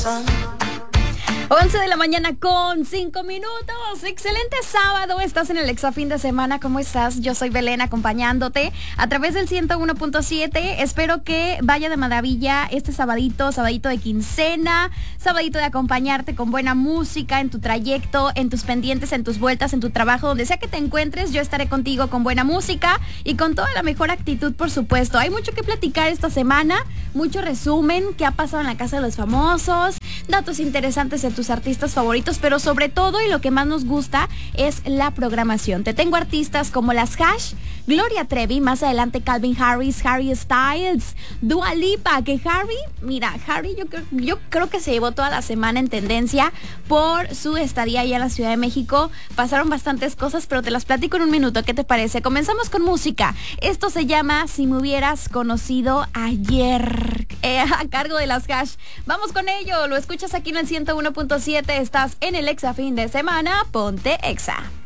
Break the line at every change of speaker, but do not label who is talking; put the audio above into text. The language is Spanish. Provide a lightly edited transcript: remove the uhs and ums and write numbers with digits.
11 de la mañana con 5 minutos. Excelente sábado. Estás en el Exa Fin de Semana. ¿Cómo estás? Yo soy Belén acompañándote a través del 101.7. Espero que vaya de maravilla este sabadito de quincena, sabadito de acompañarte con buena música en tu trayecto, en tus pendientes, en tus vueltas, en tu trabajo, donde sea que te encuentres. Yo estaré contigo con buena música y con toda la mejor actitud, por supuesto. Hay mucho que platicar esta semana, mucho resumen, qué ha pasado en la casa de los famosos, datos interesantes de tus artistas favoritos, pero sobre todo y lo que más nos gusta es la programación. Te tengo artistas como las Hash, Gloria Trevi, más adelante Calvin Harris, Harry Styles, Dua Lipa, que Harry yo creo que se llevó toda la semana en tendencia por su estadía allá en la Ciudad de México. Pasaron bastantes cosas, pero te las platico en un minuto. ¿Qué te parece? Comenzamos con música. Esto se llama Si me hubieras conocido ayer, a cargo de las Hash. Vamos con ello, lo escuchas aquí en el 101.7, estás en el Exa Fin de Semana, ponte Exa.